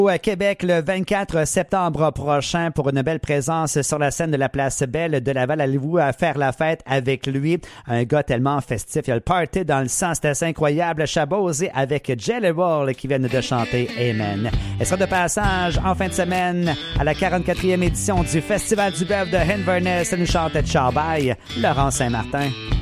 À Québec le 24 septembre prochain pour une belle présence sur la scène de la Place Belle de Laval. Allez-vous faire la fête avec lui? Un gars tellement festif. Il y a le party dans le sang. C'est assez incroyable. Chabosé avec Jelly Roll qui viennent de chanter Amen. Elle sera de passage en fin de semaine à la 44e édition du Festival du Bœuf de Inverness. Elle nous chante Ciao Bye, Laurent Saint-Martin.